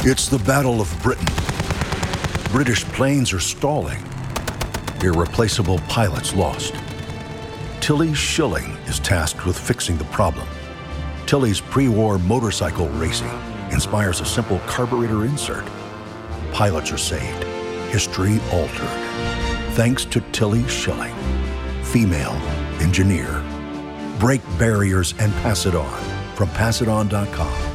It's the Battle of Britain. British planes are stalling. Irreplaceable pilots lost. Tilly Schilling is tasked with fixing the problem. Tilly's pre-war motorcycle racing inspires a simple carburetor insert. Pilots are saved. History altered. Thanks to Tilly Schilling, female engineer. Break barriers and pass it on from PassItOn.com.